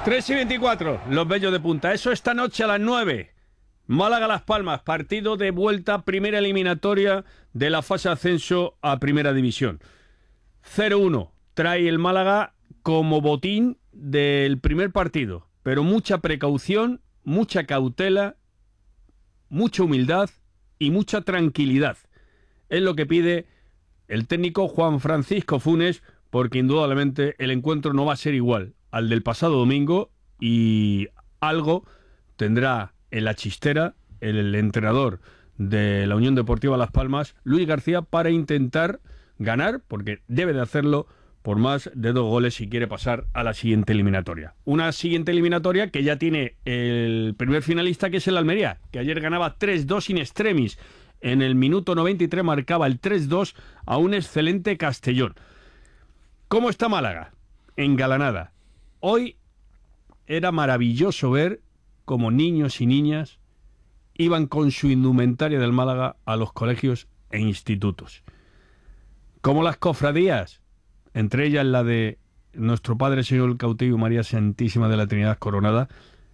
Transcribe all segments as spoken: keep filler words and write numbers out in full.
tres y veinticuatro, los bellos de punta. Eso esta noche a las nueve. Málaga-Las Palmas, partido de vuelta, primera eliminatoria de la fase de ascenso a Primera División. cero uno trae el Málaga como botín del primer partido, pero mucha precaución, mucha cautela, mucha humildad y mucha tranquilidad. Es lo que pide el técnico Juan Francisco Funes, porque indudablemente el encuentro no va a ser igual al del pasado domingo y algo tendrá en la chistera el, el entrenador de la Unión Deportiva Las Palmas, Luis García, para intentar ganar, porque debe de hacerlo por más de dos goles si quiere pasar a la siguiente eliminatoria. Una siguiente eliminatoria que ya tiene el primer finalista, que es el Almería, que ayer ganaba tres dos in extremis. En el minuto noventa y tres marcaba el tres dos a un excelente Castellón. ¿Cómo está Málaga? Engalanada. Hoy era maravilloso ver cómo niños y niñas iban con su indumentaria del Málaga a los colegios e institutos. Como las cofradías, entre ellas la de nuestro Padre Señor el Cautivo y María Santísima de la Trinidad Coronada,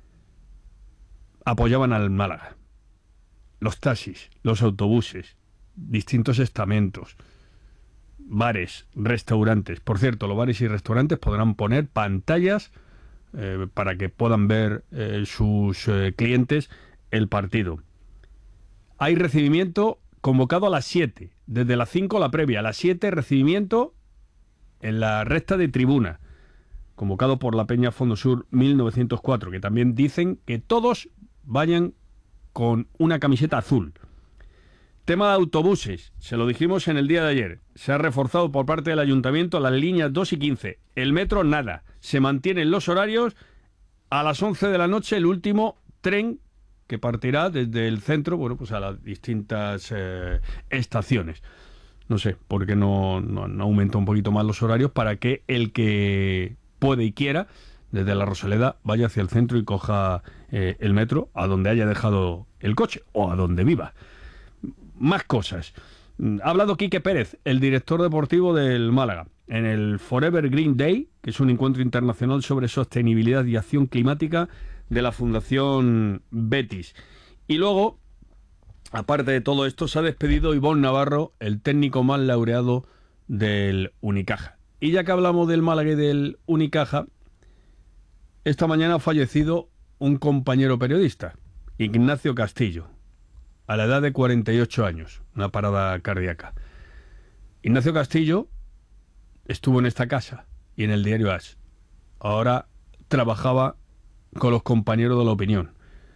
apoyaban al Málaga. Los taxis, los autobuses, distintos estamentos, bares, restaurantes. Por cierto, los bares y restaurantes podrán poner pantallas eh, para que puedan ver eh, sus eh, clientes el partido. Hay recibimiento convocado a las siete, desde las cinco la previa, a las siete recibimiento en la recta de tribuna, convocado por la Peña Fondo Sur mil novecientos cuatro, que también dicen que todos vayan con una camiseta azul. Tema de autobuses, se lo dijimos en el día de ayer, se ha reforzado por parte del Ayuntamiento las líneas dos y quince, el metro nada, se mantienen los horarios. A las once de la noche el último tren que partirá desde el centro, bueno, pues a las distintas eh, estaciones. No sé por qué no, no, no aumenta un poquito más los horarios para que el que puede y quiera desde la Rosaleda vaya hacia el centro y coja eh, el metro a donde haya dejado el coche o a donde viva. Más cosas. Ha hablado Quique Pérez, el director deportivo del Málaga, en el Forever Green Day, que es un encuentro internacional sobre sostenibilidad y acción climática de la Fundación Betis. Y luego, aparte de todo esto, se ha despedido Ivonne Navarro, el técnico más laureado del Unicaja. Y ya que hablamos del Málaga y del Unicaja, esta mañana ha fallecido un compañero periodista, Ignacio Castillo, a la edad de cuarenta y ocho años, una parada cardíaca. Ignacio Castillo estuvo en esta casa y en el diario As. Ahora trabajaba con los compañeros de La Opinión.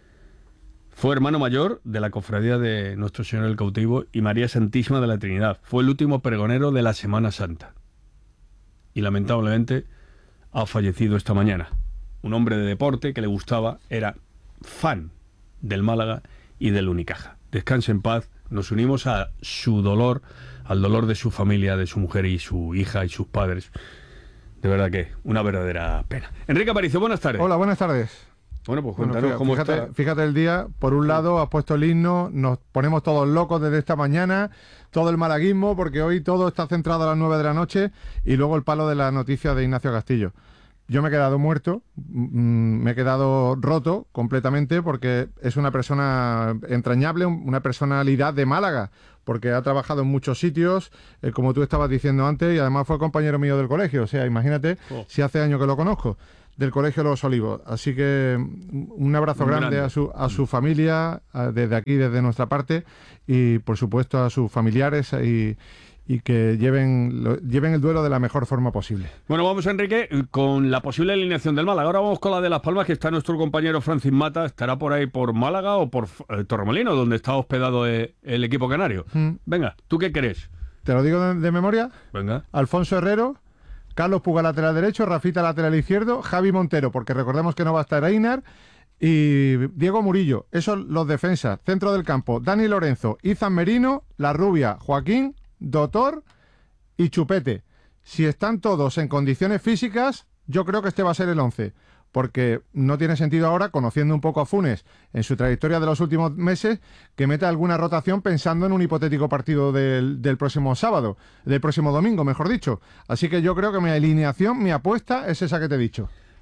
Fue hermano mayor de la cofradía de Nuestro Señor el Cautivo y María Santísima de la Trinidad. Fue el último pregonero de la Semana Santa. Y lamentablemente ha fallecido esta mañana. Un hombre de deporte que le gustaba, era fan del Málaga y del Unicaja. Descanse en paz, nos unimos a su dolor, al dolor de su familia, de su mujer y su hija y sus padres. De verdad que una verdadera pena. Enrique Aparicio, buenas tardes. Hola, buenas tardes. Bueno, pues cuéntanos bueno, fíjate, cómo fíjate, está. Fíjate el día, por un lado has puesto el himno, nos ponemos todos locos desde esta mañana, todo el malaguismo, porque hoy todo está centrado a las nueve de la noche, y luego el palo de la noticia de Ignacio Castillo. Yo me he quedado muerto, me he quedado roto completamente, porque es una persona entrañable, una personalidad de Málaga, porque ha trabajado en muchos sitios, eh, como tú estabas diciendo antes, y además fue compañero mío del colegio. O sea, imagínate, oh. si hace años que lo conozco, del Colegio Los Olivos. Así que un abrazo grande, grande a su, a su familia, a, desde aquí, desde nuestra parte, y por supuesto a sus familiares, y... y que lleven, lo, lleven el duelo de la mejor forma posible. Bueno, vamos, Enrique, con la posible alineación del Málaga. Ahora vamos con la de Las Palmas, que está nuestro compañero Francis Mata. Estará por ahí por Málaga o por eh, Torremolinos, donde está hospedado eh, el equipo canario. Mm. Venga, ¿tú qué crees? ¿Te lo digo de, de memoria? Venga. Alfonso Herrero, Carlos Puga lateral derecho, Rafita lateral izquierdo, Javi Montero, porque recordemos que no va a estar Einar, y Diego Murillo. Esos los defensas. Centro del campo, Dani Lorenzo, Izan Merino, La Rubia, Joaquín, Doctor y Chupete. Si están todos en condiciones físicas, yo creo que este va a ser el once, porque no tiene sentido ahora, conociendo un poco a Funes en su trayectoria de los últimos meses, que meta alguna rotación pensando en un hipotético partido del, del próximo sábado, del próximo domingo, mejor dicho. Así que yo creo que mi alineación, mi apuesta es esa que te he dicho.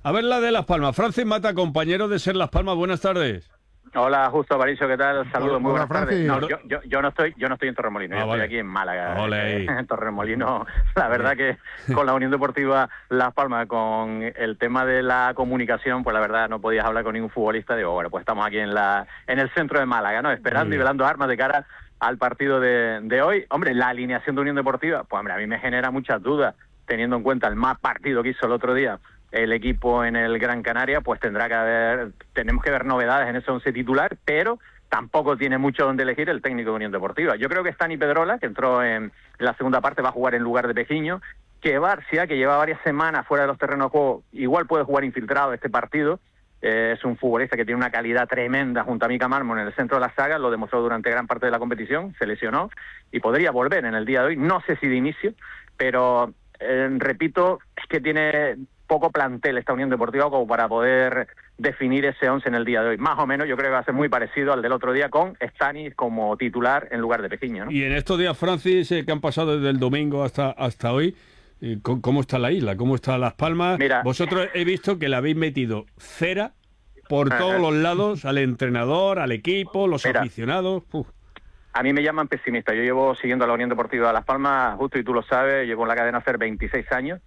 A ver la de Las Palmas. Francis Mata, compañero de Ser Las Palmas, buenas tardes. Hola, Justo Aparicio, ¿qué tal? Saludos, muy buenas tardes. No, yo, yo, yo no estoy, yo no estoy en Torremolinos, ah, yo vale. estoy aquí en Málaga. Olé. En Torremolinos, la verdad que con la Unión Deportiva Las Palmas, con el tema de la comunicación, pues la verdad no podías hablar con ningún futbolista. Digo, bueno, pues estamos aquí en la, en el centro de Málaga, ¿no? Esperando y velando armas de cara al partido de, de hoy. Hombre, la alineación de Unión Deportiva, pues hombre, a mí me genera muchas dudas, teniendo en cuenta el mal partido que hizo el otro día el equipo en el Gran Canaria, pues tendrá que haber, tenemos que ver novedades en ese once titular, pero tampoco tiene mucho donde elegir el técnico de Unión Deportiva. Yo creo que Stani Pedrola, que entró en la segunda parte, va a jugar en lugar de Pejiño, que Barcia, que lleva varias semanas fuera de los terrenos de juego, igual puede jugar infiltrado este partido. Eh, es un futbolista que tiene una calidad tremenda junto a Mika Mármol en el centro de la saga, lo demostró durante gran parte de la competición, se lesionó y podría volver en el día de hoy, no sé si de inicio, pero eh, repito, es que tiene poco plantel esta Unión Deportiva como para poder definir ese once en el día de hoy. Más o menos yo creo que va a ser muy parecido al del otro día, con Stani como titular en lugar de Pejiño, ¿no? Y en estos días, Francis, eh, que han pasado desde el domingo hasta, hasta hoy, eh, ¿cómo está la isla? ¿Cómo están Las Palmas? Mira, vosotros he visto que le habéis metido cera por todos uh, los lados, al entrenador, al equipo, los mira, aficionados. Uf. A mí me llaman pesimista. Yo llevo siguiendo a la Unión Deportiva Las Palmas, Justo, y tú lo sabes, llevo en la cadena hace veintiséis años.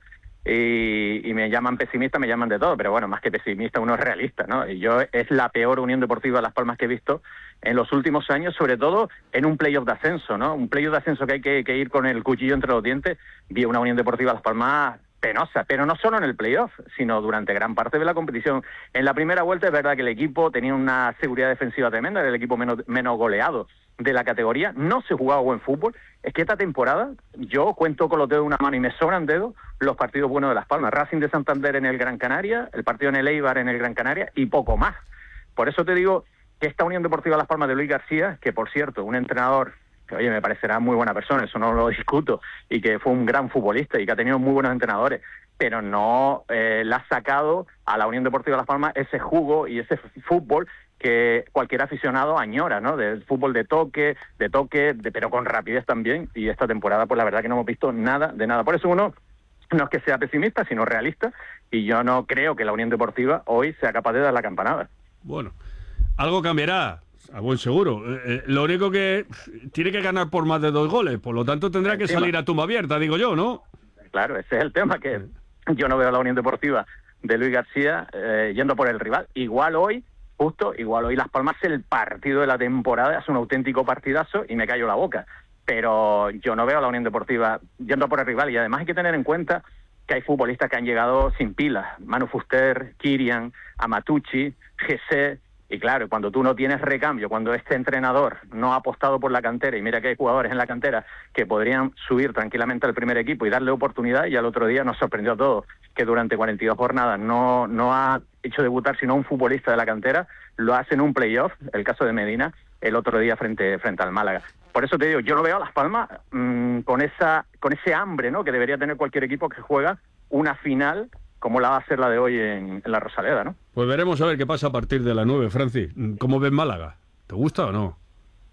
Y, y me llaman pesimista, me llaman de todo, pero bueno, más que pesimista uno es realista, ¿no? Y yo es la peor Unión Deportiva Las Palmas que he visto en los últimos años, sobre todo en un playoff de ascenso, ¿no? Un playoff de ascenso que hay que, que ir con el cuchillo entre los dientes. Vi una Unión Deportiva Las Palmas penosa, pero no solo en el playoff, sino durante gran parte de la competición. En la primera vuelta es verdad que el equipo tenía una seguridad defensiva tremenda, era el equipo menos, menos goleado de la categoría, no se jugaba buen fútbol. Es que esta temporada yo cuento con los dedos de una mano y me sobran dedos los partidos buenos de Las Palmas. Racing de Santander en el Gran Canaria, el partido en el Eibar en el Gran Canaria y poco más. Por eso te digo que esta Unión Deportiva Las Palmas de Luis García, que por cierto, un entrenador que oye, me parecerá muy buena persona, eso no lo discuto, y que fue un gran futbolista y que ha tenido muy buenos entrenadores, pero no eh, le ha sacado a la Unión Deportiva Las Palmas ese jugo y ese fútbol que cualquier aficionado añora, ¿no? Del fútbol de toque, de toque, de, pero con rapidez también, y esta temporada pues la verdad que no hemos visto nada de nada. Por eso uno no es que sea pesimista, sino realista, y yo no creo que la Unión Deportiva hoy sea capaz de dar la campanada. Bueno, algo cambiará, a buen seguro. Eh, eh, lo único que tiene que ganar por más de dos goles, por lo tanto tendrá que Encima. salir a tumba abierta, digo yo, ¿no? Claro, ese es el tema, que yo no veo a la Unión Deportiva de Luis García eh, yendo por el rival. Igual hoy, justo, igual hoy Las Palmas el partido de la temporada, es un auténtico partidazo y me callo la boca. Pero yo no veo a la Unión Deportiva yendo por el rival, y además hay que tener en cuenta que hay futbolistas que han llegado sin pilas. Manu Fuster, Kirian, Amatucci, Gese. Y claro, cuando tú no tienes recambio, cuando este entrenador no ha apostado por la cantera, y mira que hay jugadores en la cantera que podrían subir tranquilamente al primer equipo y darle oportunidad, y al otro día nos sorprendió a todos que durante cuarenta y dos jornadas no, no ha hecho debutar sino un futbolista de la cantera, lo hace en un playoff, el caso de Medina, el otro día frente, frente al Málaga. Por eso te digo, yo no veo a Las Palmas mmm, con esa con ese hambre, ¿no?, que debería tener cualquier equipo que juega una final como la va a ser la de hoy en, en la Rosaleda, ¿no? Pues veremos a ver qué pasa a partir de las nueve, Francis. ¿Cómo ves Málaga? ¿Te gusta o no?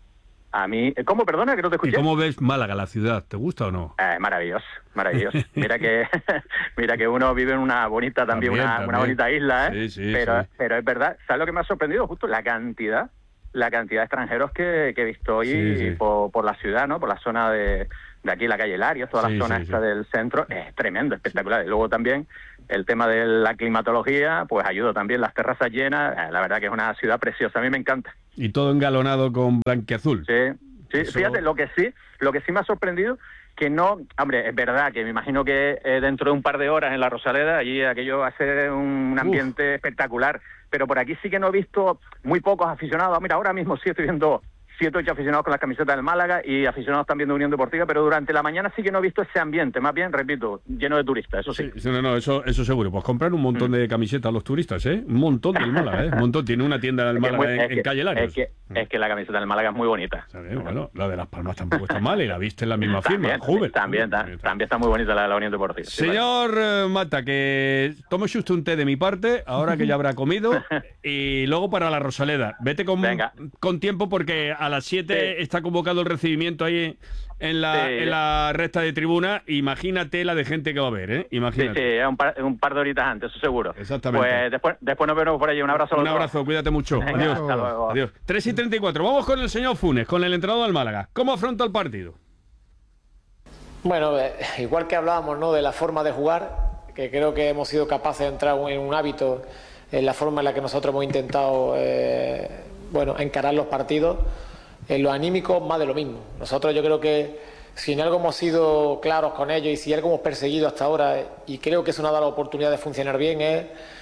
A mí... ¿Cómo? Perdona, que no te escuché. ¿Y cómo ves Málaga, la ciudad? ¿Te gusta o no? Eh, maravilloso, maravilloso. Mira que mira que uno vive en una bonita, también, también, una, también. una bonita isla, ¿eh? Sí, sí, pero, sí. pero es verdad, ¿sabes lo que me ha sorprendido? Justo la cantidad, la cantidad de extranjeros que, que he visto hoy sí, sí. Por, por la ciudad, ¿no? Por la zona de, de aquí, la calle Larios, toda sí, la zona sí, esta sí. del centro. Es tremendo, espectacular. Y luego también el tema de la climatología, pues ayuda también, las terrazas llenas. Eh, la verdad que es una ciudad preciosa, a mí me encanta. Y todo engalonado con blanquiazul. Sí, sí. Eso... Fíjate, lo que sí, lo que sí me ha sorprendido, que no, hombre, es verdad que me imagino que eh, dentro de un par de horas en la Rosaleda, allí aquello va a ser un ambiente Uf. espectacular, pero por aquí sí que no he visto muy pocos aficionados. Mira, ahora mismo sí estoy viendo siete, ocho aficionados con las camisetas del Málaga y aficionados también de Unión Deportiva, pero durante la mañana sí que no he visto ese ambiente, más bien, repito, lleno de turistas, eso sí. sí no, no, eso, eso seguro. Pues comprar un montón mm. de camisetas a los turistas, ¿eh? Un montón del Málaga, ¿eh? Un montón. Tiene una tienda del Málaga muy, en, que, en Calle Larios. Es que, es que la camiseta del Málaga es muy bonita. ¿Sabes? Bueno, la de Las Palmas tampoco está mal y la viste en la misma firma. También, Joven. También, también, también está muy bonita la de la Unión Deportiva. Señor sí, vale. Mata, que tome usted un té de mi parte, ahora que ya habrá comido, y luego para la Rosaleda. Vete con, con tiempo porque a a las siete Sí. está convocado el recibimiento ahí en la, Sí. en la recta de tribuna. Imagínate la de gente que va a ver, ¿eh? Sí, Imagínate. sí, es un par, un par de horitas antes, eso seguro. Exactamente. Pues después, después nos vemos por allí. Un abrazo a los Un dos. abrazo, cuídate mucho. Venga, Adiós. hasta luego. Adiós. tres y treinta y cuatro. Vamos con el señor Funes, con el entrenador del Málaga. ¿Cómo afronta el partido? Bueno, eh, igual que hablábamos, ¿no?, de la forma de jugar, que creo que hemos sido capaces de entrar en un hábito, en la forma en la que nosotros hemos intentado eh, bueno, encarar los partidos, en lo anímico más de lo mismo. Nosotros yo creo que si en algo hemos sido claros con ellos y si algo hemos perseguido hasta ahora, y creo que eso nos ha dado la oportunidad de funcionar bien, es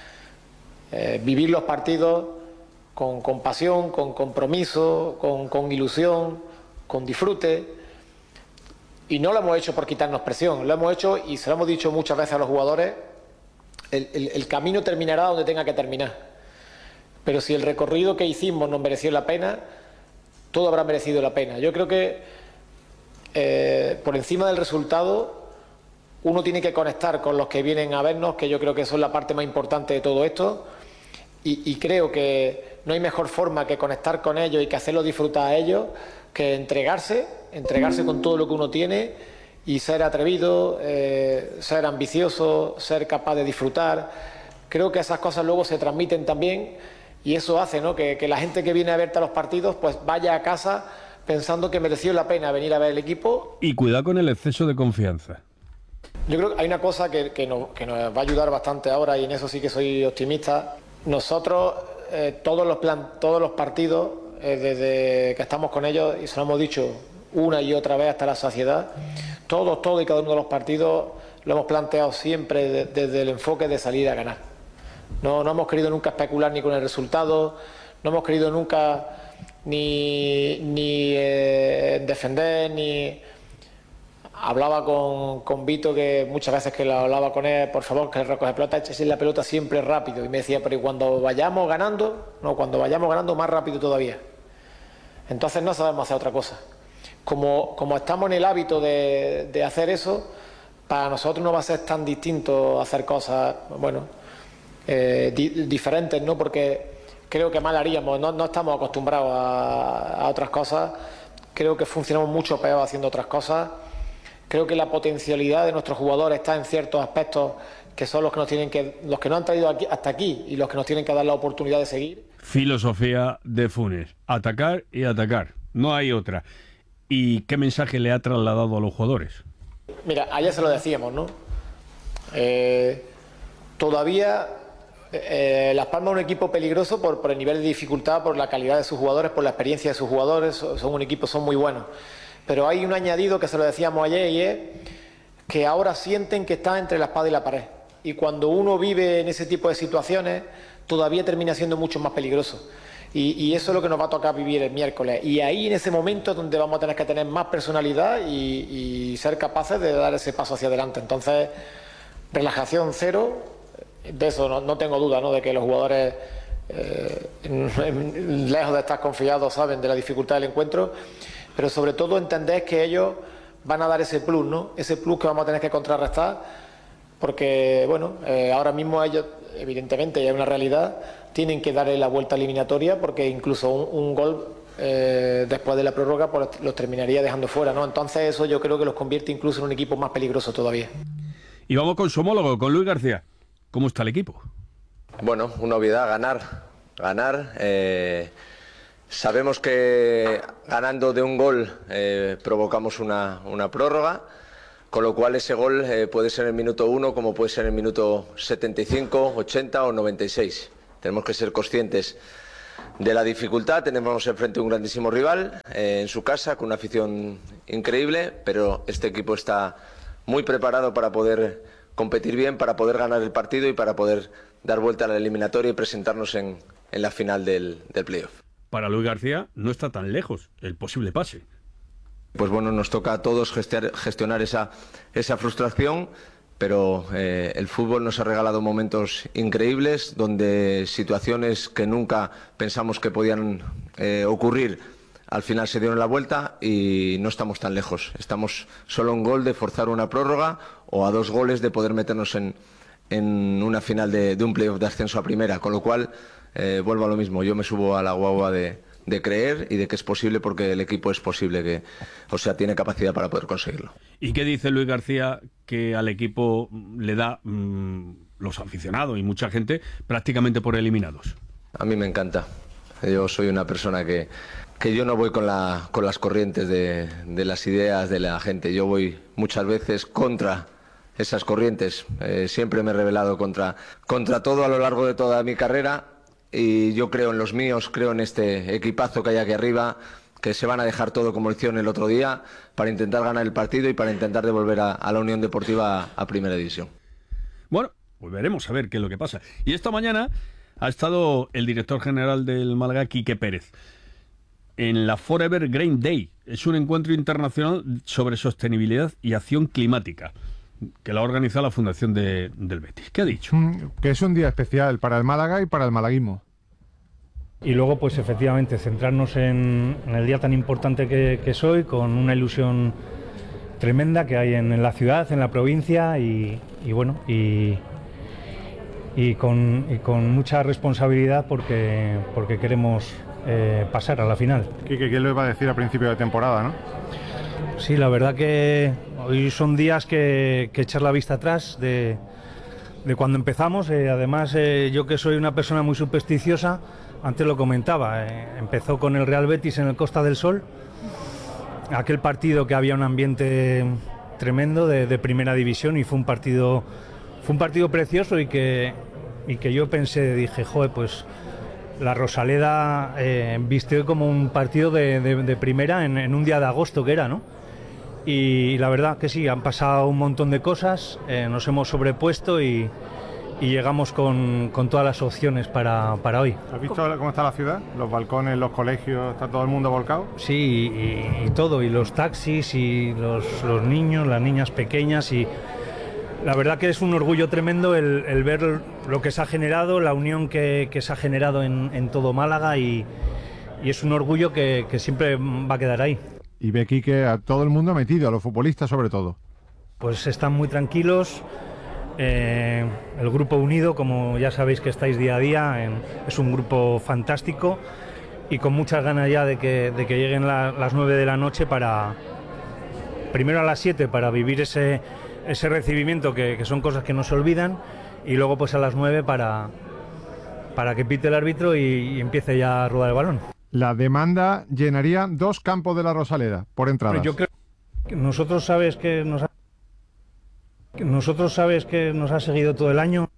eh, vivir los partidos con, con pasión, con compromiso, con, con ilusión, con disfrute. Y no lo hemos hecho por quitarnos presión, lo hemos hecho, y se lo hemos dicho muchas veces a los jugadores, el, el, el camino terminará donde tenga que terminar. Pero si el recorrido que hicimos nos mereció la pena, todo habrá merecido la pena. Yo creo que eh, por encima del resultado, uno tiene que conectar con los que vienen a vernos, que yo creo que son la parte más importante de todo esto, y, y creo que no hay mejor forma que conectar con ellos y que hacerlos disfrutar a ellos que entregarse, entregarse con todo lo que uno tiene y ser atrevido, eh, ser ambicioso, ser capaz de disfrutar. Creo que esas cosas luego se transmiten también y eso hace, ¿no?, que, que la gente que viene a verte a los partidos pues vaya a casa pensando que mereció la pena venir a ver el equipo. Y cuidado con el exceso de confianza. Yo creo que hay una cosa que, que, nos, que nos va a ayudar bastante ahora, y en eso sí que soy optimista. Nosotros, eh, todos, los plan, todos los partidos, eh, desde que estamos con ellos, y se lo hemos dicho una y otra vez hasta la saciedad, todos, todos y cada uno de los partidos lo hemos planteado siempre de, desde el enfoque de salir a ganar. No, no hemos querido nunca especular ni con el resultado, no hemos querido nunca ni, ni eh, defender, ni... Hablaba con, con Vito, que muchas veces que lo hablaba con él, por favor, que el recoge pelota, échese la pelota siempre rápido. Y me decía, pero ¿y cuando vayamos ganando? No, cuando vayamos ganando, más rápido todavía. Entonces no sabemos hacer otra cosa. Como, como estamos en el hábito de, de hacer eso, para nosotros no va a ser tan distinto hacer cosas, bueno, eh, di, diferentes, ¿no? Porque creo que mal haríamos, no, no estamos acostumbrados a, a otras cosas. Creo que funcionamos mucho peor haciendo otras cosas. Creo que la potencialidad de nuestros jugadores está en ciertos aspectos que son los que nos tienen que, los que nos han traído aquí, hasta aquí, y los que nos tienen que dar la oportunidad de seguir. Filosofía de Funes: atacar y atacar, no hay otra. ¿Y qué mensaje le ha trasladado a los jugadores? Mira, ayer se lo decíamos, ¿no? Eh, todavía eh, Las Palmas es un equipo peligroso por, por el nivel de dificultad, por la calidad de sus jugadores, por la experiencia de sus jugadores. Son un equipo, son muy buenos. Pero hay un añadido que se lo decíamos ayer, y es que ahora sienten que están entre la espada y la pared. Y cuando uno vive en ese tipo de situaciones, todavía termina siendo mucho más peligroso. Y, y eso es lo que nos va a tocar vivir el miércoles. Y ahí, en ese momento, es donde vamos a tener que tener más personalidad y, y ser capaces de dar ese paso hacia adelante. Entonces, relajación cero, de eso no, no tengo duda, ¿no?, de que los jugadores, eh, lejos de estar confiados, saben de la dificultad del encuentro. Pero sobre todo entender que ellos van a dar ese plus, ¿no? Ese plus que vamos a tener que contrarrestar, porque, bueno, eh, ahora mismo ellos, evidentemente, ya es una realidad, tienen que darle la vuelta eliminatoria, porque incluso un, un gol eh, después de la prórroga pues, los terminaría dejando fuera, ¿no? Entonces eso yo creo que los convierte incluso en un equipo más peligroso todavía. Y vamos con su homólogo, con Luis García. ¿Cómo está el equipo? Bueno, una obviedad, ganar. Ganar... Eh... Sabemos que ganando de un gol eh, provocamos una, una prórroga, con lo cual ese gol eh, puede ser en el minuto uno como puede ser en el minuto setenta y cinco, ochenta o noventa y seis. Tenemos que ser conscientes de la dificultad. Tenemos enfrente un grandísimo rival eh, en su casa, con una afición increíble, pero este equipo está muy preparado para poder competir bien, para poder ganar el partido y para poder dar vuelta a la eliminatoria y presentarnos en, en la final del, del playoff. Para Luis García no está tan lejos el posible pase. Pues bueno, nos toca a todos gestionar, gestionar esa, esa frustración, pero eh, el fútbol nos ha regalado momentos increíbles, donde situaciones que nunca pensamos que podían eh, ocurrir, al final se dieron la vuelta y no estamos tan lejos. Estamos solo a un gol de forzar una prórroga o a dos goles de poder meternos en, en una final de, de un playoff de ascenso a primera, con lo cual... Eh, vuelvo a lo mismo, yo me subo a la guagua de, de creer y de que es posible, porque el equipo es posible que, o sea, tiene capacidad para poder conseguirlo. ¿Y qué dice Luis García que al equipo le da mmm, los aficionados y mucha gente prácticamente por eliminados? A mí me encanta. Yo soy una persona que, que yo no voy con, la, con las corrientes de, de las ideas de la gente. Yo voy muchas veces contra esas corrientes. Eh, siempre me he rebelado contra, contra todo a lo largo de toda mi carrera. Y yo creo en los míos, creo en este equipazo que hay aquí arriba, que se van a dejar todo como lo hicieron el otro día para intentar ganar el partido y para intentar devolver a, a la Unión Deportiva a, a Primera División. Bueno, pues veremos a ver qué es lo que pasa. Y esta mañana ha estado el director general del Málaga, Quique Pérez, en la Forever Green Day. Es un encuentro internacional sobre sostenibilidad y acción climática que la ha organizado la Fundación de, del Betis. ¿Qué ha dicho? Que es un día especial para el Málaga y para el malaguismo. Y luego, pues efectivamente, centrarnos en, en el día tan importante que, que soy, con una ilusión tremenda que hay en, en la ciudad, en la provincia y, y bueno, y, y, con, y con mucha responsabilidad porque, porque queremos eh, pasar a la final. Quique, ¿quién lo iba a decir a principio de temporada, no? Sí, la verdad que hoy son días que, que echar la vista atrás de, de cuando empezamos. Eh, además, eh, yo que soy una persona muy supersticiosa, antes lo comentaba, eh, empezó con el Real Betis en el Costa del Sol, aquel partido que había un ambiente tremendo de, de primera división y fue un partido, fue un partido precioso y que, y que yo pensé, dije, joder, pues la Rosaleda eh, vistió como un partido de, de, de primera en, en un día de agosto que era, ¿no? Y la verdad que sí, han pasado un montón de cosas, eh, nos hemos sobrepuesto y, y llegamos con, con todas las opciones para, para hoy. ¿Has visto cómo está la ciudad? Los balcones, los colegios, está todo el mundo volcado. Sí, y, y todo, y los taxis, y los, los niños, las niñas pequeñas, y la verdad que es un orgullo tremendo el, el ver lo que se ha generado, la unión que, que se ha generado en, en todo Málaga, y, y es un orgullo que, que siempre va a quedar ahí. Y ve aquí que a todo el mundo metido, a los futbolistas sobre todo. Pues están muy tranquilos, eh, el grupo unido, como ya sabéis que estáis día a día, en, es un grupo fantástico y con muchas ganas ya de que, de que lleguen la, las nueve de la noche para, primero a las siete para vivir ese, ese recibimiento que, que son cosas que no se olvidan, y luego pues a las nueve para, para que pite el árbitro y, y empiece ya a rodar el balón. La demanda llenaría dos campos de la Rosaleda por entradas. Yo creo que nosotros sabes que nos ha, nosotros sabes que nos ha seguido todo el año.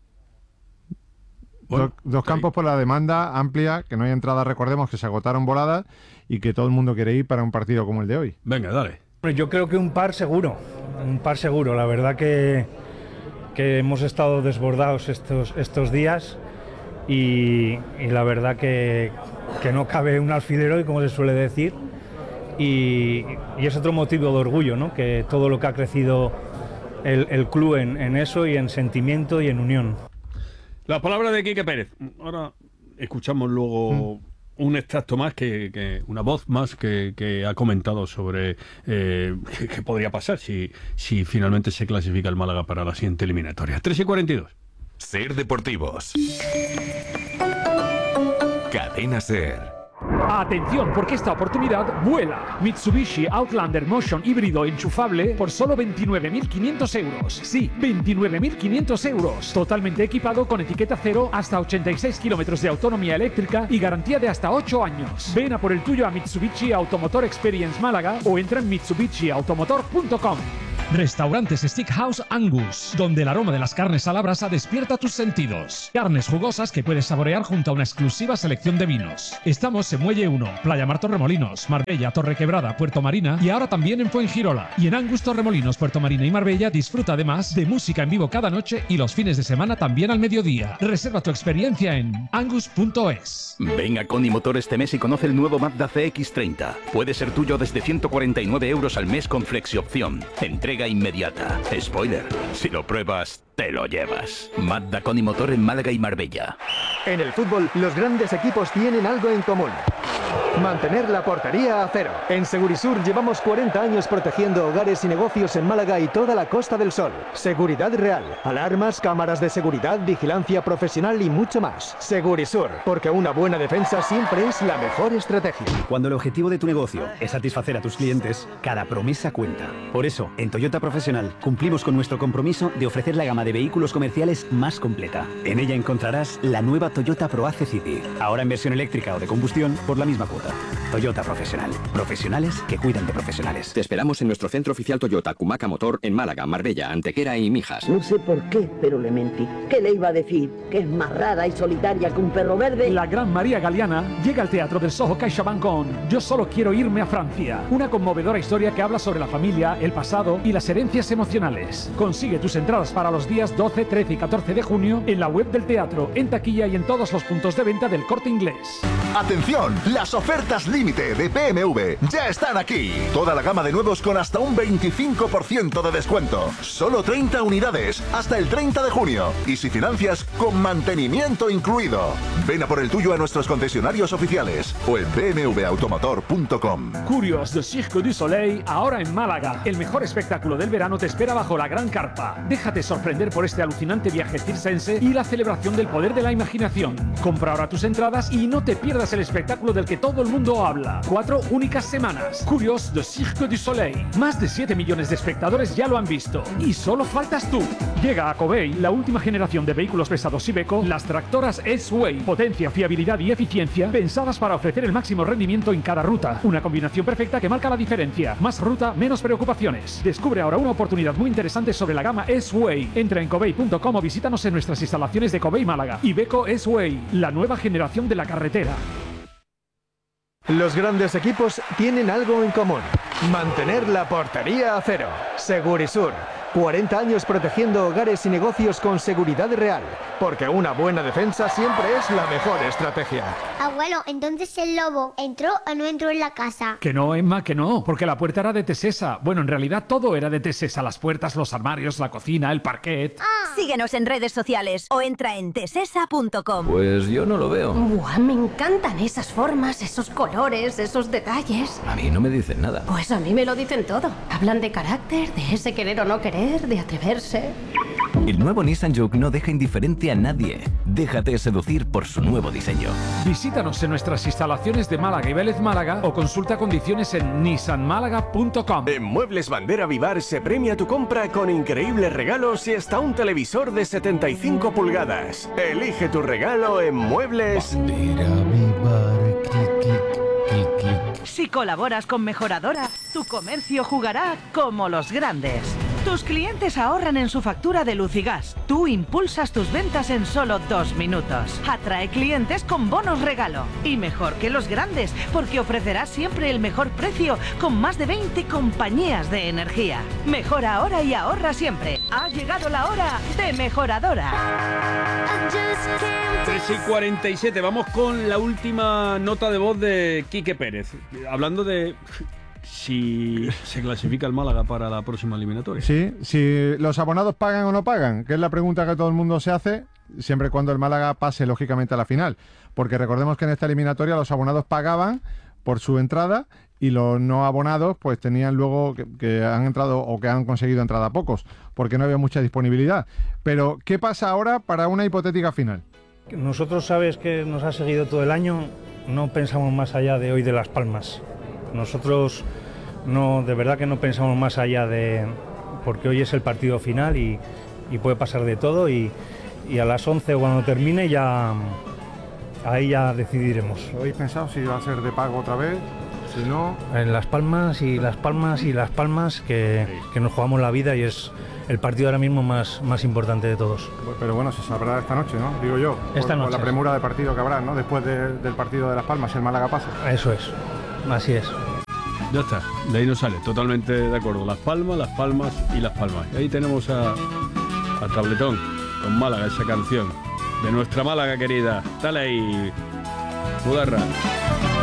Bueno, dos, dos campos por la demanda amplia, que no hay entradas, recordemos que se agotaron voladas y que todo el mundo quiere ir para un partido como el de hoy. Venga, dale. Yo creo que un par seguro, un par seguro. La verdad que, que hemos estado desbordados estos, estos días y, y la verdad que que no cabe un alfiler hoy, como se suele decir, y, y es otro motivo de orgullo, ¿no? Que todo lo que ha crecido el, el club en, en eso, y en sentimiento y en unión. La palabra de Quique Pérez. Ahora escuchamos luego mm. un extracto más, que, que una voz más que, que ha comentado sobre eh, qué, qué podría pasar si, si finalmente se clasifica el Málaga para la siguiente eliminatoria. tres y cuarenta y dos. Ser Deportivos. Cadena Ser. Atención, porque esta oportunidad vuela. Mitsubishi Outlander Motion híbrido enchufable por solo veintinueve mil quinientos euros. Sí, veintinueve mil quinientos euros. Totalmente equipado con etiqueta cero, hasta ochenta y seis kilómetros de autonomía eléctrica y garantía de hasta ocho años. Ven a por el tuyo a Mitsubishi Automotor Experience Málaga o entra en mitsubishi automotor punto com. Restaurantes Steakhouse Angus, donde el aroma de las carnes a la brasa despierta tus sentidos. Carnes jugosas que puedes saborear junto a una exclusiva selección de vinos. Estamos en Muelle uno, Playa Mar Torremolinos, Marbella, Torrequebrada, Puerto Marina y ahora también en Fuengirola. Y en Angus Torremolinos, Puerto Marina y Marbella disfruta además de música en vivo cada noche y los fines de semana también al mediodía. Reserva tu experiencia en angus punto es. Ven a Coni Motor este mes y conoce el nuevo Mazda C X treinta. Puede ser tuyo desde ciento cuarenta y nueve euros al mes con flexiopción. Entrega inmediata. Spoiler, si lo pruebas, te lo llevas. Mazda Coni Motor en Málaga y Marbella. En el fútbol, los grandes equipos tienen algo en común. Mantener la portería a cero. En Segurisur llevamos cuarenta años protegiendo hogares y negocios en Málaga y toda la Costa del Sol. Seguridad real, alarmas, cámaras de seguridad, vigilancia profesional y mucho más. Segurisur, porque una buena defensa siempre es la mejor estrategia. Cuando el objetivo de tu negocio es satisfacer a tus clientes, cada promesa cuenta. Por eso, en Toyota Profesional cumplimos con nuestro compromiso de ofrecer la gama de vehículos comerciales más completa. En ella encontrarás la nueva Toyota ProAce City, ahora en versión eléctrica o de combustión por la misma cuota. Toyota Profesional. Profesionales que cuidan de profesionales. Te esperamos en nuestro centro oficial Toyota Cumaca Motor en Málaga, Marbella, Antequera y Mijas. No sé por qué, pero le mentí. ¿Qué le iba a decir? ¿Que es más rara y solitaria que un perro verde? La gran María Galeana llega al Teatro del Soho CaixaBank con Yo solo quiero irme a Francia. Una conmovedora historia que habla sobre la familia, el pasado y las herencias emocionales. Consigue tus entradas para los días doce, trece y catorce de junio en la web del teatro, en taquilla y en todos los puntos de venta del Corte Inglés. ¡Atención! Las ofertas límite de P M V ya están aquí. Toda la gama de nuevos con hasta un veinticinco por ciento de descuento. Solo treinta unidades hasta el treinta de junio. Y si financias, con mantenimiento incluido. Ven a por el tuyo a nuestros concesionarios oficiales o en b m w automotor punto com. Curios de Cirque du Soleil, ahora en Málaga. El mejor espectáculo del verano te espera bajo la gran carpa. Déjate sorprender por este alucinante viaje circense y la celebración del poder de la imaginación. Compra ahora tus entradas y no te pierdas el espectáculo del que todo el mundo habla. Cuatro únicas semanas. Curios de Cirque du Soleil. Más de siete millones de espectadores ya lo han visto. Y solo faltas tú. Llega a Covey la última generación de vehículos pesados Iveco, las tractoras S-Way. Potencia, fiabilidad y eficiencia pensadas para ofrecer el máximo rendimiento en cada ruta. Una combinación perfecta que marca la diferencia. Más ruta, menos preocupaciones. Descubre ahora una oportunidad muy interesante sobre la gama S-Way. Entra en covey punto com o visítanos en nuestras instalaciones de Covey Málaga. Iveco S-Way, la nueva generación de la carretera. Los grandes equipos tienen algo en común. Mantener la portería a cero. Segurisur. cuarenta años protegiendo hogares y negocios con seguridad real. Porque una buena defensa siempre es la mejor estrategia. Abuelo, entonces el lobo ¿entró o no entró en la casa? Que no, Emma, que no, porque la puerta era de Tesesa. Bueno, en realidad todo era de Tesesa. Las puertas, los armarios, la cocina, el parquet. Ah. Síguenos en redes sociales o entra en tesesa punto com. Pues yo no lo veo. Buah, me encantan esas formas, esos colores, esos detalles. A mí no me dicen nada. Pues a mí me lo dicen todo. Hablan de carácter, de ese querer o no querer, de atreverse. El nuevo Nissan Juke no deja indiferente a nadie. Déjate seducir por su nuevo diseño. Visítanos en nuestras instalaciones de Málaga y Vélez Málaga o consulta condiciones en nissan málaga punto com. En Muebles Bandera Vivar se premia tu compra con increíbles regalos y hasta un televisor de setenta y cinco pulgadas. Elige tu regalo en Muebles Bandera Vivar, clic, clic, clic, clic. Si colaboras con Mejoradora, tu comercio jugará como los grandes. Tus clientes ahorran en su factura de luz y gas. Tú impulsas tus ventas en solo dos minutos. Atrae clientes con bonos regalo. Y mejor que los grandes, porque ofrecerás siempre el mejor precio con más de veinte compañías de energía. Mejora ahora y ahorra siempre. Ha llegado la hora de Mejoradora. tres y cuarenta y siete, vamos con la última nota de voz de Quique Pérez. Hablando de si se clasifica el Málaga para la próxima eliminatoria. Sí, si los abonados pagan o no pagan, que es la pregunta que todo el mundo se hace, siempre y cuando el Málaga pase lógicamente a la final. Porque recordemos que en esta eliminatoria los abonados pagaban por su entrada y los no abonados pues tenían luego que, que han entrado o que han conseguido entrada pocos, porque no había mucha disponibilidad. Pero, ¿qué pasa ahora para una hipotética final? Nosotros, sabes que nos ha seguido todo el año, no pensamos más allá de hoy de Las Palmas. Nosotros no, de verdad que no pensamos más allá de... porque hoy es el partido final y, y puede pasar de todo y, y a las once cuando termine ya... ahí ya decidiremos. ¿Habéis pensado si va a ser de pago otra vez? Si no... En Las Palmas y Las Palmas y Las Palmas que, que nos jugamos la vida y es el partido ahora mismo más, más importante de todos. Pero bueno, se sabrá esta noche, ¿no? Digo yo. Esta por, noche. Por la premura de partido que habrá, ¿no? Después de, del partido de Las Palmas, el Málaga pasa. Eso es. Así es. Ya está, de ahí no sale, totalmente de acuerdo. Las Palmas, Las Palmas y Las Palmas. Y ahí tenemos a, a Tabletón con Málaga, esa canción de nuestra Málaga querida. Dale ahí, Mudarra.